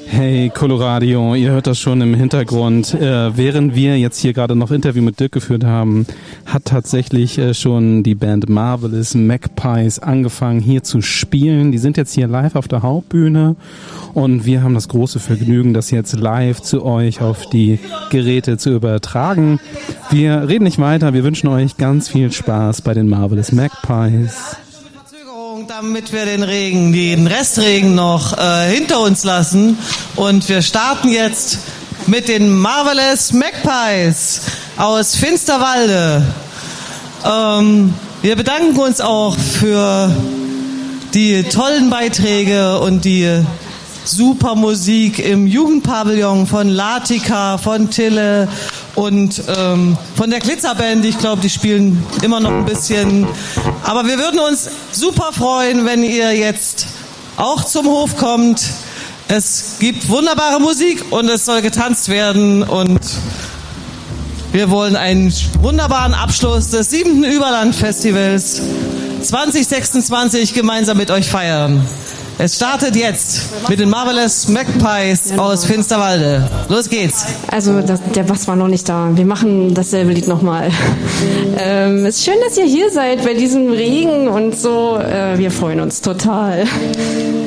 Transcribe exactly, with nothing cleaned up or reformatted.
Hey Coloradio, ihr hört das schon im Hintergrund. Äh, während wir jetzt hier gerade noch Interview mit Dirk geführt haben, hat tatsächlich äh, schon die Band Marvelous Magpies angefangen hier zu spielen. Die sind jetzt hier live auf der Hauptbühne und wir haben das große Vergnügen, das jetzt live zu euch auf die Geräte zu übertragen. Wir reden nicht weiter, wir wünschen euch ganz viel Spaß bei den Marvelous Magpies. Damit wir den Regen, den Restregen noch äh, hinter uns lassen. Und wir starten jetzt mit den Marvelous Magpies aus Finsterwalde. Ähm, wir bedanken uns auch für die tollen Beiträge und die super Musik im Jugendpavillon von Latika, von Tille und ähm, von der Glitzerband. Ich glaube, die spielen immer noch ein bisschen. Aber wir würden uns super freuen, wenn ihr jetzt auch zum Hof kommt. Es gibt wunderbare Musik und es soll getanzt werden. Und wir wollen einen wunderbaren Abschluss des siebten Überland-Festivals zwanzig sechsundzwanzig gemeinsam mit euch feiern. Es startet jetzt mit den Marvelous Magpies aus Finsterwalde. Los geht's. Also das, der Bass war noch nicht da. Wir machen dasselbe Lied nochmal. Ähm, es ist schön, dass ihr hier seid bei diesem Regen und so. Äh, wir freuen uns total.